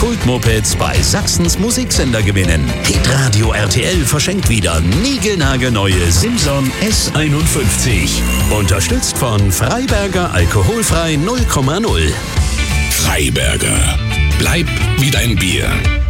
Kultmopeds bei Sachsens Musiksender gewinnen. Hitradio RTL verschenkt wieder niegelnagelneue Simson S51. Unterstützt von Freiberger Alkoholfrei 0,0. Freiberger. Bleib wie dein Bier.